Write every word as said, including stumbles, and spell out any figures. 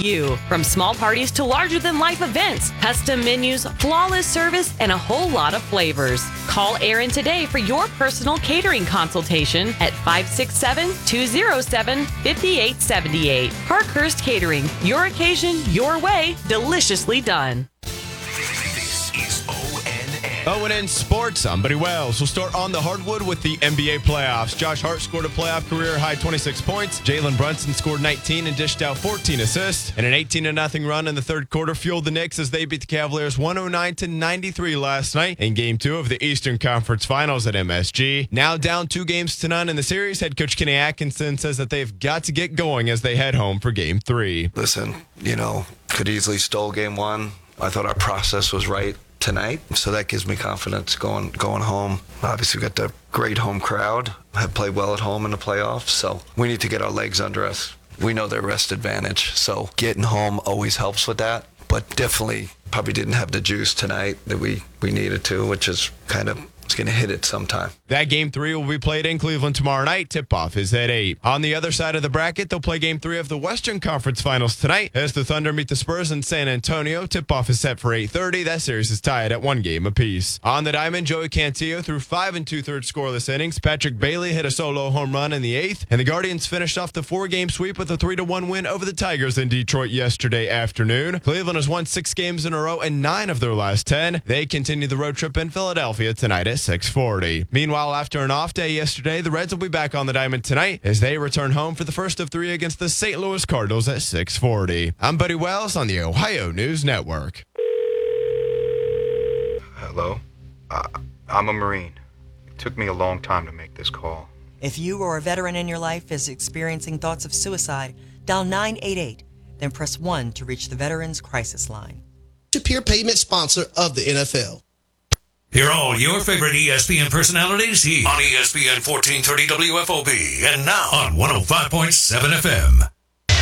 you. From small parties to larger-than-life events, custom menus, flawless service, and a whole lot of flavors. Call Aaron today for your personal catering consultation at five six seven, two oh seven, five eight seven eight. Parkhurst Catering, your occasion, your way, deliciously done. Oh, and in sports, I'm Buddy Wells. We'll start on the hardwood with the N B A playoffs. Josh Hart scored a playoff career-high twenty-six points. Jalen Brunson scored nineteen and dished out fourteen assists. And an eighteen to nothing run in the third quarter fueled the Knicks as they beat the Cavaliers one oh nine to ninety-three last night in Game two of the Eastern Conference Finals at M S G. Now down two games to none in the series, head coach Kenny Atkinson says that they've got to get going as they head home for Game three. Listen, you know, could easily stole Game one. I thought our process was right tonight, so that gives me confidence going going home. Obviously, we got the great home crowd. Have played well at home in the playoffs, so we need to get our legs under us. We know their rest advantage, so getting home always helps with that, but definitely probably didn't have the juice tonight that we, we needed to, which is kind of it's going to hit it sometime. That Game three will be played in Cleveland tomorrow night. Tip-off is at eight. On the other side of the bracket, they'll play Game three of the Western Conference Finals tonight as the Thunder meet the Spurs in San Antonio. Tip-off is set for eight thirty. That series is tied at one game apiece. On the diamond, Joey Cantillo threw five and two-thirds scoreless innings. Patrick Bailey hit a solo home run in the eighth, and the Guardians finished off the four-game sweep with a three to one win over the Tigers in Detroit yesterday afternoon. Cleveland has won six games in a row and nine of their last ten. They continue the road trip in Philadelphia tonight at six forty. Meanwhile, after an off day yesterday, the Reds will be back on the diamond tonight as they return home for the first of three against the Saint Louis Cardinals at six forty. I'm Buddy Wells on the Ohio News Network. Hello? Uh, I'm a Marine. It took me a long time to make this call. If you or a veteran in your life is experiencing thoughts of suicide, dial nine eight eight, then press one to reach the Veterans Crisis Line. Peer payment sponsor of the N F L. Hear all your favorite E S P N personalities here on E S P N fourteen thirty W F O B and now on one oh five point seven F M.